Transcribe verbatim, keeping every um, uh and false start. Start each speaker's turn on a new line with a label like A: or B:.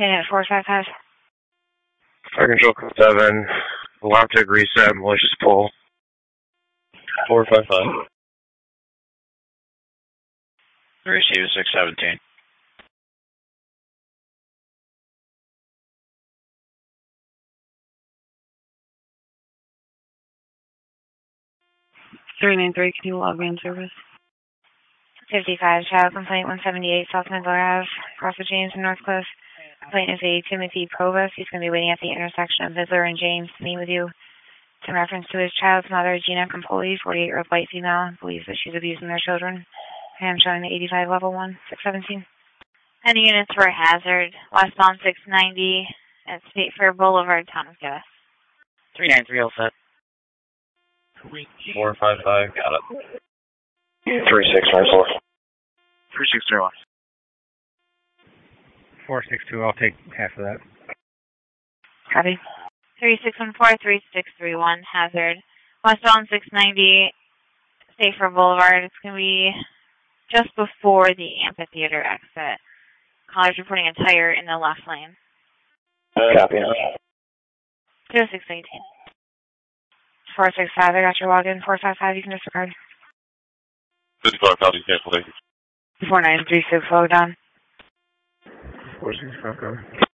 A: Unit four five five.
B: Fire control code seven. Galactic reset, malicious pull.
C: four five five.
D: Receive six seventeen.
A: three nine three, can you log me in service?
E: fifty-five, child complaint one seventy-eight, South Midler Ave, Russell James and Northcliffe. Complaint is a Timothy Provis. He's going to be waiting at the intersection of Midler and James to meet with you. It's in reference to his child's mother, Gina Campoli, forty-eight-year-old white female, believes that she's abusing their children. I am showing the eighty-five level one, six seventeen.
F: Any units for hazard, westbound six ninety at State Fair Boulevard, Town of Gas.
D: three nine three, all set.
C: four five five, got it.
B: three six five four.
D: three six three one.
G: four six two, I'll take half of that.
A: Copy.
F: three six one four, three six three one, hazard, westbound six ninety, State Fair Boulevard. It's going to be just before the amphitheater exit. Caller's reporting a tire in the left lane.
B: Copy.
F: zero six eighteen.
A: four six five, I got your login. four five five, you can disregard.
C: fifty-five, copy, cancel, thank you.
A: four nine three six, log down.
G: four six five,